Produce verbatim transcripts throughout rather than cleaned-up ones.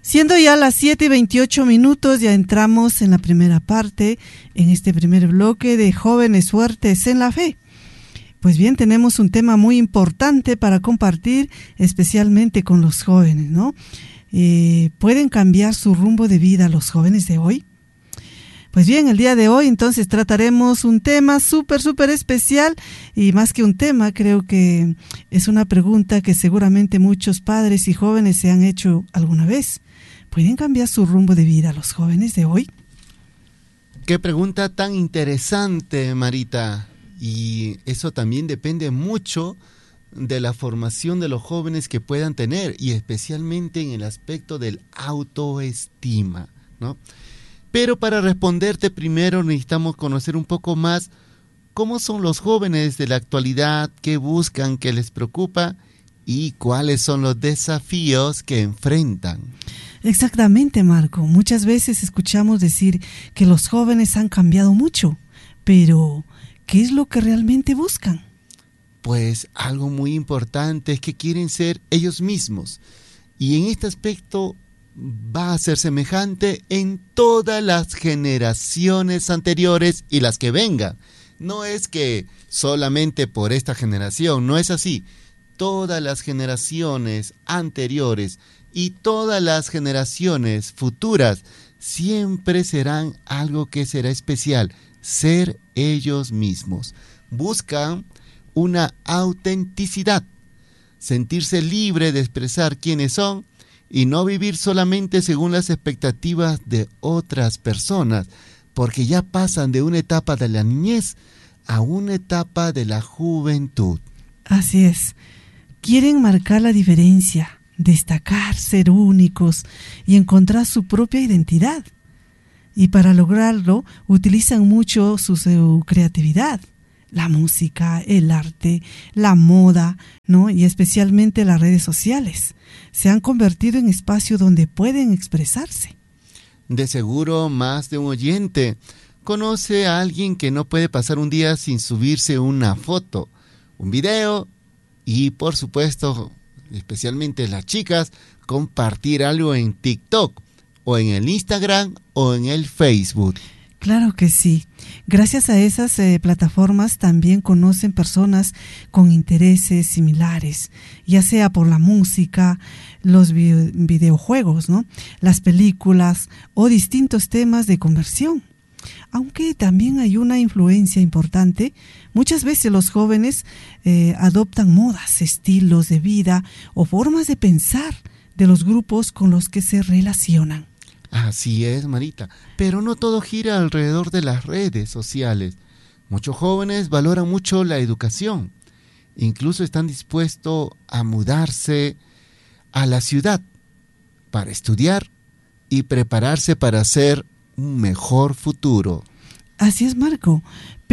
Siendo ya las siete y veintiocho minutos, ya entramos en la primera parte, en este primer bloque de Jóvenes Fuertes en la Fe. Pues bien, tenemos un tema muy importante para compartir, especialmente con los jóvenes, ¿no? Eh, ¿Pueden cambiar su rumbo de vida los jóvenes de hoy? Pues bien, el día de hoy entonces trataremos un tema súper, súper especial y más que un tema, creo que es una pregunta que seguramente muchos padres y jóvenes se han hecho alguna vez. ¿Pueden cambiar su rumbo de vida los jóvenes de hoy? Qué pregunta tan interesante, Marita. Y eso también depende mucho de la formación de los jóvenes que puedan tener y especialmente en el aspecto del autoestima, ¿no? Pero para responderte primero necesitamos conocer un poco más cómo son los jóvenes de la actualidad, qué buscan, qué les preocupa y cuáles son los desafíos que enfrentan. Exactamente, Marco. Muchas veces escuchamos decir que los jóvenes han cambiado mucho, pero ¿qué es lo que realmente buscan? Pues algo muy importante es que quieren ser ellos mismos. Y en este aspecto va a ser semejante en todas las generaciones anteriores y las que vengan. No es que solamente por esta generación, no es así. Todas las generaciones anteriores y todas las generaciones futuras siempre serán algo que será especial, ser ellos mismos. Buscan una autenticidad, sentirse libre de expresar quiénes son y no vivir solamente según las expectativas de otras personas, porque ya pasan de una etapa de la niñez a una etapa de la juventud. Así es. Quieren marcar la diferencia, destacar, ser únicos y encontrar su propia identidad. Y para lograrlo utilizan mucho su, su creatividad, la música, el arte, la moda, ¿no? Y especialmente las redes sociales. Se han convertido en espacio donde pueden expresarse. De seguro más de un oyente conoce a alguien que no puede pasar un día sin subirse una foto, un video y por supuesto, especialmente las chicas, compartir algo en TikTok o en el Instagram o en el Facebook. Claro que sí. Gracias a esas eh, plataformas también conocen personas con intereses similares, ya sea por la música, los vi- videojuegos, ¿no? Las películas o distintos temas de conversión. Aunque también hay una influencia importante, muchas veces los jóvenes eh, adoptan modas, estilos de vida o formas de pensar de los grupos con los que se relacionan. Así es, Marita, pero no todo gira alrededor de las redes sociales. Muchos jóvenes valoran mucho la educación, incluso están dispuestos a mudarse a la ciudad para estudiar y prepararse para hacer un mejor futuro. Así es, Marco,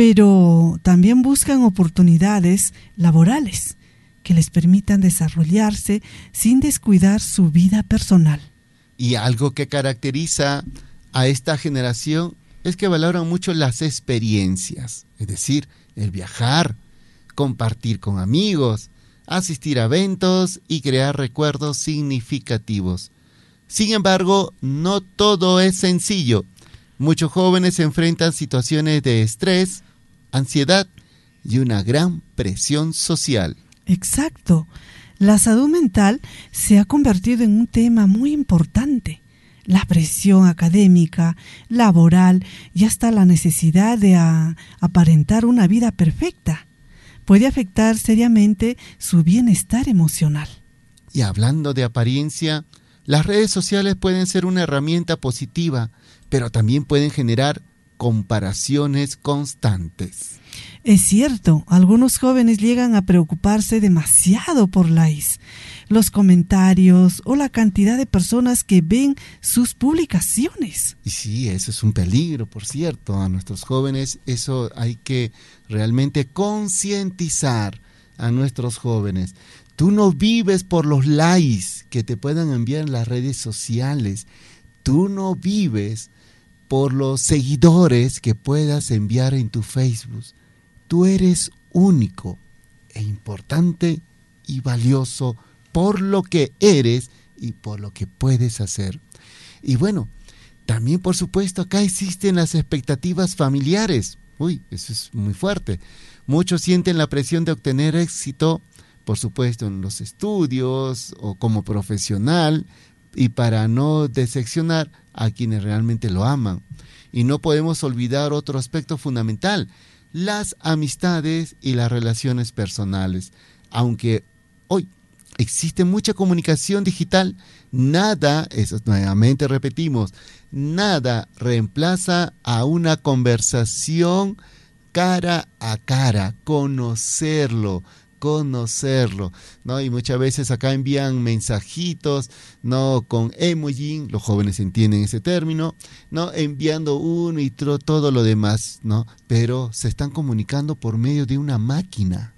pero también buscan oportunidades laborales que les permitan desarrollarse sin descuidar su vida personal. Y algo que caracteriza a esta generación es que valoran mucho las experiencias, es decir, el viajar, compartir con amigos, asistir a eventos y crear recuerdos significativos. Sin embargo, no todo es sencillo. Muchos jóvenes enfrentan situaciones de estrés, ansiedad y una gran presión social. Exacto. La salud mental se ha convertido en un tema muy importante. La presión académica, laboral y hasta la necesidad de a, aparentar una vida perfecta puede afectar seriamente su bienestar emocional. Y hablando de apariencia, las redes sociales pueden ser una herramienta positiva, pero también pueden generar comparaciones constantes. Es cierto, algunos jóvenes llegan a preocuparse demasiado por likes, los comentarios o la cantidad de personas que ven sus publicaciones. Y sí, eso es un peligro, por cierto. A nuestros jóvenes eso hay que realmente concientizar a nuestros jóvenes. Tú no vives por los likes que te puedan enviar en las redes sociales. Tú no vives por los seguidores que puedas enviar en tu Facebook. Tú eres único e importante y valioso por lo que eres y por lo que puedes hacer. Y bueno, también por supuesto acá existen las expectativas familiares. Uy, eso es muy fuerte. Muchos sienten la presión de obtener éxito, por supuesto, en los estudios o como profesional, y para no decepcionar a quienes realmente lo aman. Y no podemos olvidar otro aspecto fundamental, las amistades y las relaciones personales. Aunque hoy existe mucha comunicación digital, nada, eso nuevamente repetimos, nada reemplaza a una conversación cara a cara, conocerlo, conocerlo, ¿no? Y muchas veces acá envían mensajitos, ¿no? Con emoji, los jóvenes entienden ese término, ¿no? Enviando uno y tro, todo lo demás, ¿no? Pero se están comunicando por medio de una máquina.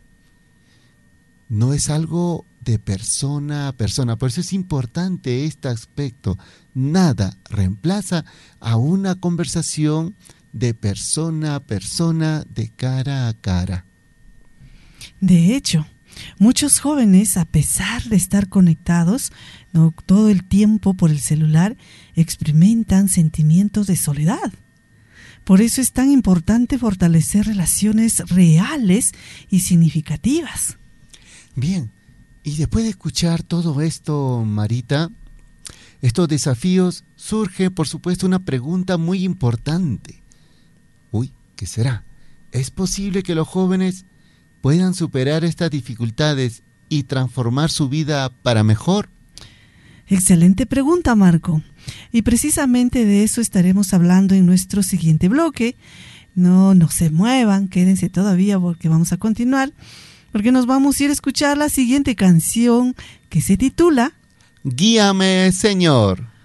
No es algo de persona a persona, por eso es importante este aspecto. Nada reemplaza a una conversación de persona a persona, de cara a cara. De hecho, muchos jóvenes, a pesar de estar conectados, ¿no?, todo el tiempo por el celular, experimentan sentimientos de soledad. Por eso es tan importante fortalecer relaciones reales y significativas. Bien, y después de escuchar todo esto, Marita, estos desafíos, surge, por supuesto, una pregunta muy importante. Uy, ¿qué será? ¿Es posible que los jóvenes puedan superar estas dificultades y transformar su vida para mejor? Excelente pregunta, Marco. Y precisamente de eso estaremos hablando en nuestro siguiente bloque. No, no se muevan, quédense todavía porque vamos a continuar, porque nos vamos a ir a escuchar la siguiente canción que se titula Guíame, Señor.